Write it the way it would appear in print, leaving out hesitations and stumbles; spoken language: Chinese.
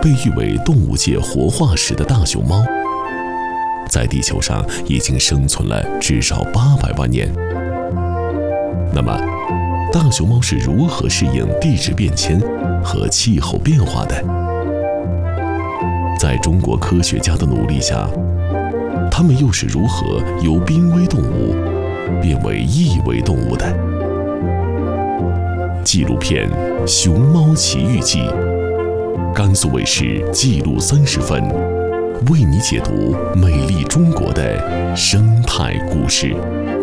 被誉为动物界活化石的大熊猫，在地球上已经生存了至少800万年。那么，大熊猫是如何适应地质变迁和气候变化的？在中国科学家的努力下，它们又是如何由濒危动物变为易危动物的？纪录片《熊猫奇遇记》，甘肃卫视纪录30分，为你解读美丽中国的生态故事。